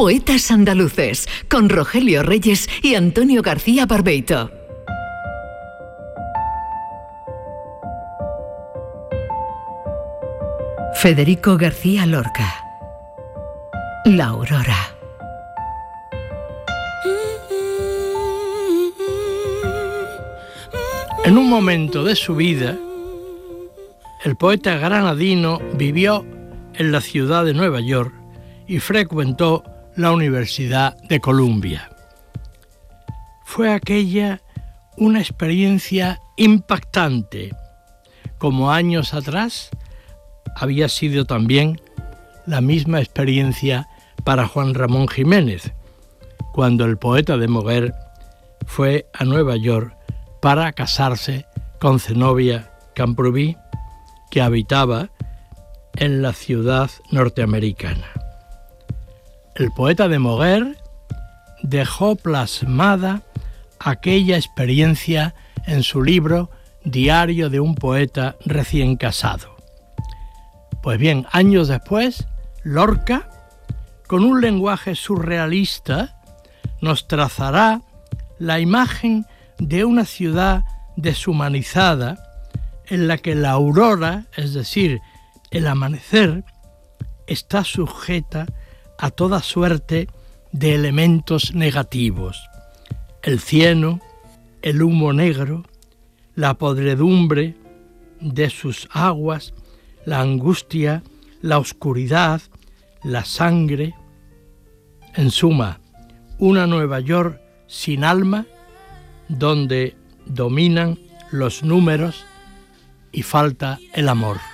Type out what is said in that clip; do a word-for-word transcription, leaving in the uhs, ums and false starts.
Poetas andaluces, con Rogelio Reyes y Antonio García Barbeito. Federico García Lorca. La aurora. En un momento de su vida, el poeta granadino vivió en la ciudad de Nueva York y frecuentó la Universidad de Columbia. Fue aquella una experiencia impactante, como años atrás había sido también la misma experiencia para Juan Ramón Jiménez, cuando el poeta de Moguer fue a Nueva York para casarse con Zenobia Camprubí, que habitaba en la ciudad norteamericana. El poeta de Moguer dejó plasmada aquella experiencia en su libro Diario de un poeta recién casado. Pues bien, años después, Lorca, con un lenguaje surrealista, nos trazará la imagen de una ciudad deshumanizada en la que la aurora, es decir, el amanecer, está sujeta a toda suerte de elementos negativos: el cieno, el humo negro, la podredumbre de sus aguas, la angustia, la oscuridad, la sangre. En suma, una Nueva York sin alma, donde dominan los números y falta el amor.